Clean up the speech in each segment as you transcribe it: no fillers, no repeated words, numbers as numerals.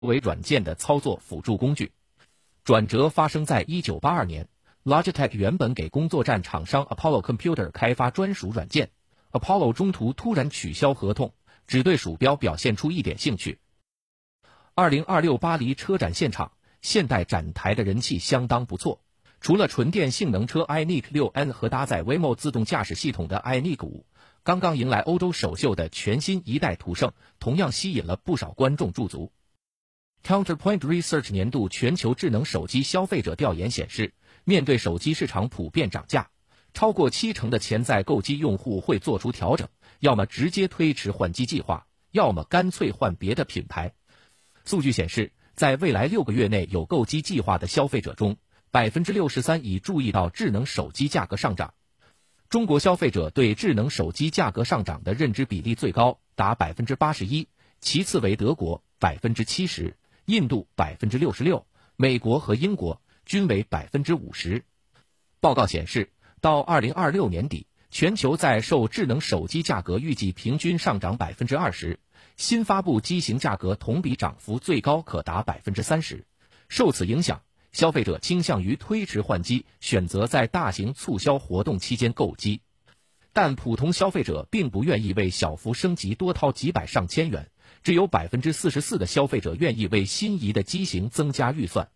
为软件的操作辅助工具。转折发生在1982年 ，Logitech 原本给工作站厂商 Apollo Computer 开发专属软件 ，Apollo 中途突然取消合同，只对鼠标表现出一点兴趣。2026巴黎车展现场，现代展台的人气相当不错。除了纯电性能车 iNIQ 6N 和搭载 Waymo 自动驾驶系统的 iNIQ 5，刚刚迎来欧洲首秀的全新一代途胜，同样吸引了不少观众驻足。Counterpoint Research 年度全球智能手机消费者调研显示，面对手机市场普遍涨价，超过70%的潜在购机用户会做出调整，要么直接推迟换机计划，要么干脆换别的品牌。数据显示，在未来6个月内有购机计划的消费者中，63%已注意到智能手机价格上涨。中国消费者对智能手机价格上涨的认知比例最高，达81%，其次为德国70%，印度66%，美国和英国均为50%。报告显示，到2026年底，全球在售智能手机价格预计平均上涨20%，新发布机型价格同比涨幅最高可达30%。受此影响，消费者倾向于推迟换机，选择在大型促销活动期间购机。但普通消费者并不愿意为小幅升级多掏几百上千元，只有44%的消费者愿意为心仪的机型增加预算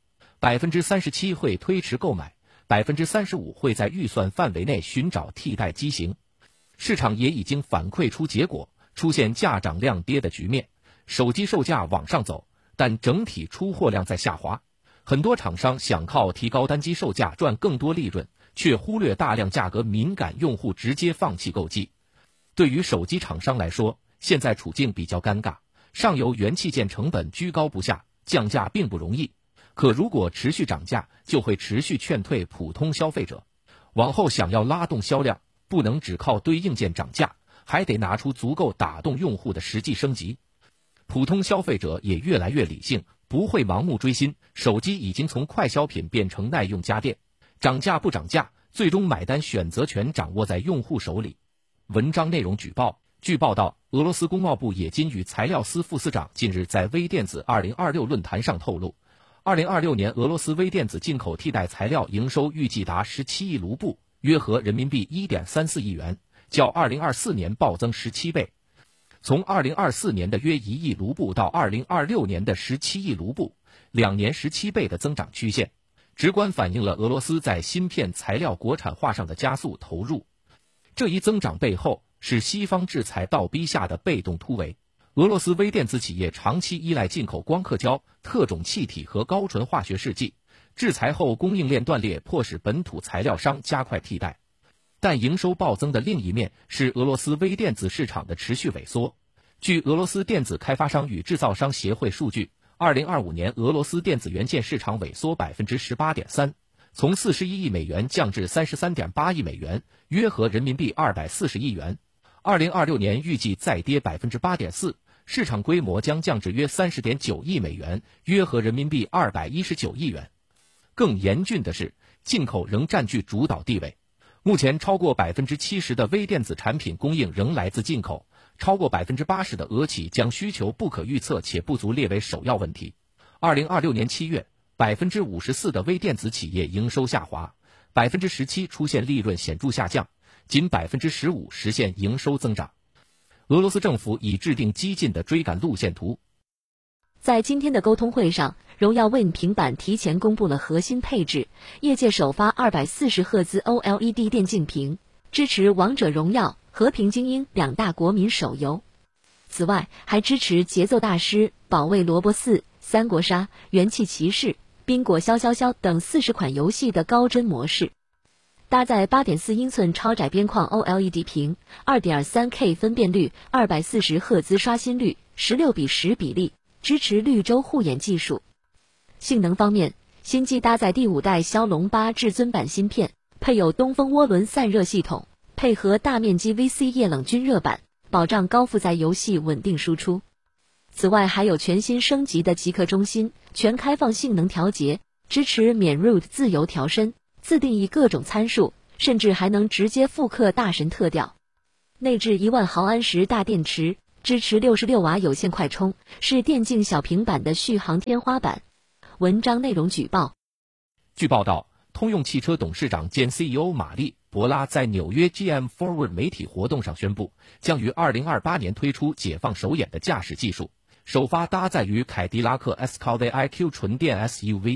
，37%会推迟购买，35%会在预算范围内寻找替代机型。市场也已经反馈出结果，出现价涨量跌的局面，手机售价往上走，但整体出货量在下滑。很多厂商想靠提高单机售价赚更多利润，却忽略大量价格敏感用户直接放弃购机。对于手机厂商来说，现在处境比较尴尬，上游元器件成本居高不下，降价并不容易。可如果持续涨价，就会持续劝退普通消费者。往后想要拉动销量，不能只靠堆硬件涨价，还得拿出足够打动用户的实际升级。普通消费者也越来越理性，不会盲目追新，手机已经从快消品变成耐用家电，涨价不涨价，最终买单选择权掌握在用户手里。文章内容举报。据报道，俄罗斯工贸部冶金与材料司副司长近日在微电子2026论坛上透露，2026年俄罗斯微电子进口替代材料营收预计达17亿卢布，约合人民币1.34亿元，较2024年暴增17倍。从2024年的约1亿卢布到2026年的17亿卢布，2年17倍的增长曲线，直观反映了俄罗斯在芯片材料国产化上的加速投入。这一增长背后是西方制裁倒逼下的被动突围。俄罗斯微电子企业长期依赖进口光刻胶、特种气体和高纯化学试剂，制裁后供应链断裂，迫使本土材料商加快替代。但营收暴增的另一面是俄罗斯微电子市场的持续萎缩。据俄罗斯电子开发商与制造商协会数据，2025年俄罗斯电子元件市场萎缩 18.3%， 从41亿美元降至 33.8 亿美元，约合人民币240亿元。2026年预计再跌 8.4%， 市场规模将降至约 30.9 亿美元，约合人民币219亿元。更严峻的是，进口仍占据主导地位。目前超过 70% 的微电子产品供应仍来自进口，超过 80% 的俄企将需求不可预测且不足列为首要问题。2026年7月 54% 的微电子企业营收下滑， 17% 出现利润显著下降，仅 15% 实现营收增长。俄罗斯政府已制定激进的追赶路线图。 在今天的沟通会上，荣耀 Win 平板提前公布了核心配置，业界首发240赫兹 OLED 电竞屏，支持王者荣耀、和平精英2大国民手游。此外，还支持节奏大师、保卫萝卜4、三国杀、元气骑士、宾果消消消等40款游戏的高帧模式。搭载 8.4 英寸超窄边框 OLED 屏， 2.3K 分辨率，240赫兹刷新率，16:10比例，支持绿洲护眼技术。性能方面，新机搭载第5代骁龙8至尊版芯片，配有东风涡轮散热系统，配合大面积 VC 液冷均热板，保障高负载游戏稳定输出。此外，还有全新升级的极客中心，全开放性能调节，支持免 root 自由调身，自定义各种参数，甚至还能直接复刻大神特调。内置1万毫安时大电池， 支持66瓦有线快充，是电竞小平板的续航天花板。文章内容举报。 据报道，通用汽车董事长兼 CEO 马丽·博拉在纽约 GM Forward 媒体活动上宣布，将于2028年推出解放手眼的驾驶技术，首发搭载于凯迪拉克 Escalade IQ 纯电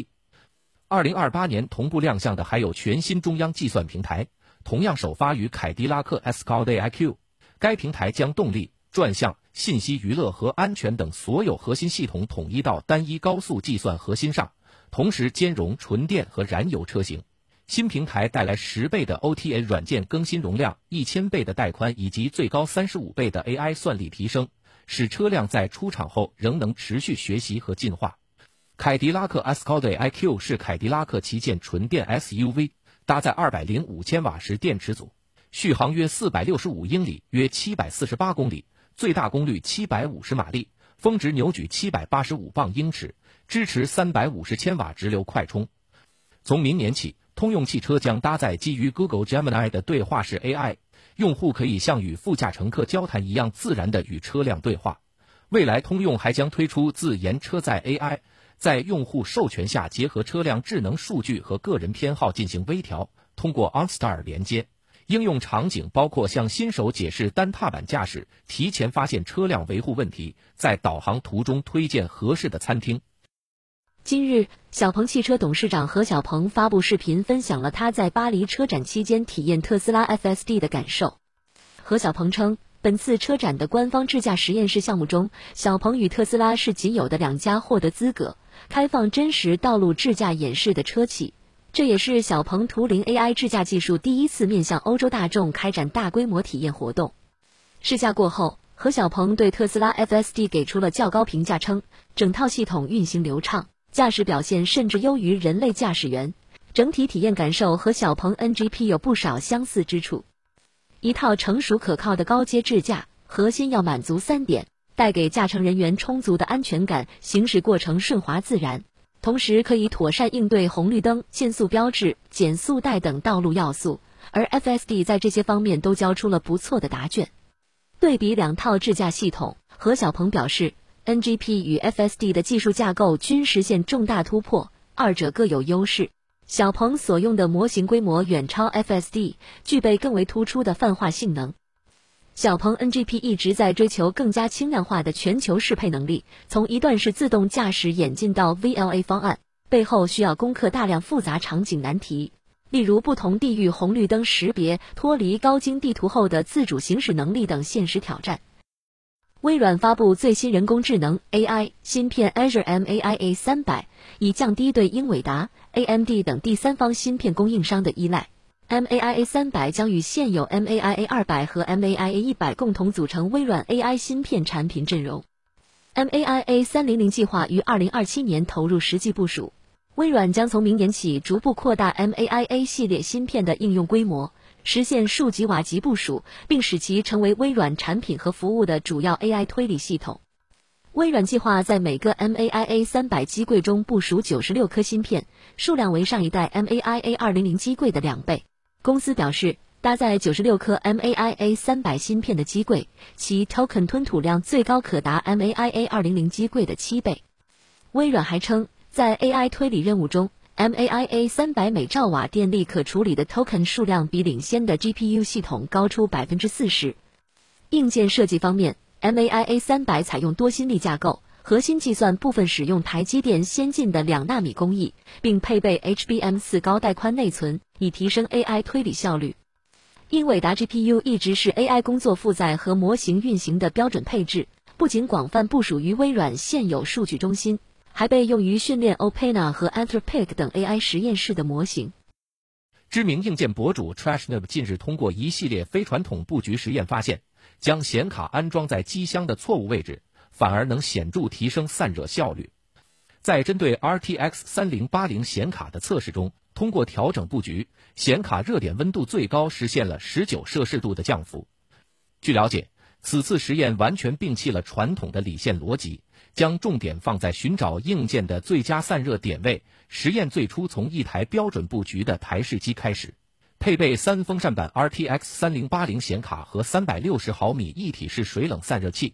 SUV。2028年同步亮相的还有全新中央计算平台，同样首发于凯迪拉克 Escalade IQ。该平台将动力、转向、信息娱乐和安全等所有核心系统统一到单一高速计算核心上，同时兼容纯电和燃油车型。新平台带来10倍的 OTA 软件更新容量、1000倍的带宽以及最高35倍的 AI 算力提升，使车辆在出厂后仍能持续学习和进化。凯迪拉克 Escalade IQ 是凯迪拉克旗舰纯电 SUV， 搭载205千瓦时电池组，续航约465英里，约748公里，最大功率750马力，峰值扭矩785磅英尺，支持350千瓦直流快充。从明年起，通用汽车将搭载基于 Google Gemini 的对话式 AI， 用户可以像与副驾乘客交谈一样自然地与车辆对话。未来通用还将推出自研车载 AI， 在用户授权下结合车辆智能数据和个人偏好进行微调，通过 OnStar 连接。应用场景包括向新手解释单踏板驾驶，提前发现车辆维护问题，在导航途中推荐合适的餐厅。 今日，小鹏汽车董事长何小鹏发布视频，分享了他在巴黎车展期间体验特斯拉 FSD 的感受。何小鹏称，本次车展的官方智驾实验室项目中，小鹏与特斯拉是仅有的2家获得资格开放真实道路智驾演示的车企。这也是小鹏图灵 AI 智驾技术第一次面向欧洲大众开展大规模体验活动。试驾过后，何小鹏对特斯拉 FSD 给出了较高评价，称整套系统运行流畅，驾驶表现甚至优于人类驾驶员，整体体验感受和小鹏 NGP 有不少相似之处。一套成熟可靠的高阶智驾，核心要满足3点：带给驾乘人员充足的安全感，行驶过程顺滑自然，同时可以妥善应对红绿灯、限速标志、减速带等道路要素，而 FSD 在这些方面都交出了不错的答卷。对比2套智驾系统，何小鹏表示 NGP 与 FSD 的技术架构均实现重大突破，二者各有优势。小鹏所用的模型规模远超 FSD， 具备更为突出的泛化性能。小鹏 NGP 一直在追求更加轻量化的全球适配能力，从一段式自动驾驶演进到 VLA 方案，背后需要攻克大量复杂场景难题，例如不同地域红绿灯识别、脱离高精地图后的自主行驶能力等现实挑战。微软发布最新人工智能 AI 芯片 Azure MAIA 300，以降低对英伟达、AMD 等第三方芯片供应商的依赖。MAIA 300将与现有 MAIA 200和 MAIA 100共同组成微软 AI 芯片产品阵容。MAIA 300计划于2027年投入实际部署。微软将从明年起逐步扩大 MAIA 系列芯片的应用规模，实现数吉瓦级部署，并使其成为微软产品和服务的主要 AI 推理系统。微软计划在每个 MAIA 300机柜中部署96颗芯片，数量为上一代 MAIA 200机柜的2倍。公司表示，搭载96颗 MAIA 300芯片的机柜，其 token 吞吐量最高可达 MAIA 200机柜的7倍。微软还称，在 AI 推理任务中， MAIA 300每兆瓦电力可处理的 token 数量比领先的 GPU 系统高出 40%。 硬件设计方面， MAIA 300采用多芯粒架构，核心计算部分使用台积电先进的2纳米工艺，并配备 HBM4 高带宽内存，以提升 AI 推理效率。英伟达 GPU 一直是 AI 工作负载和模型运行的标准配置，不仅广泛部署于微软现有数据中心，还被用于训练 OpenAI 和 Anthropic 等 AI 实验室的模型。 知名硬件博主 TrashNub 近日通过一系列非传统布局实验发现，将显卡安装在机箱的错误位置，反而能显著提升散热效率。在针对 RTX 3080显卡的测试中，通过调整布局，显卡热点温度最高实现了19摄氏度的降幅。据了解，此次实验完全摒弃了传统的理线逻辑，将重点放在寻找硬件的最佳散热点位。实验最初从一台标准布局的台式机开始，配备3风扇版 RTX 3080显卡和360毫米一体式水冷散热器，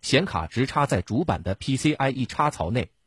显卡直插在主板的 PCIe 插槽内，